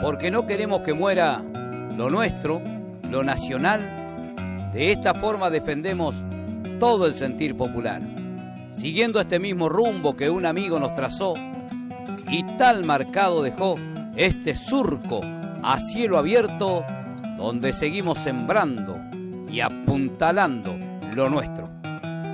porque no queremos que muera lo nuestro, lo nacional. De esta forma defendemos todo el sentir popular, siguiendo este mismo rumbo que un amigo nos trazó, y tal marcado dejó este surco a cielo abierto, donde seguimos sembrando y apuntalando lo nuestro.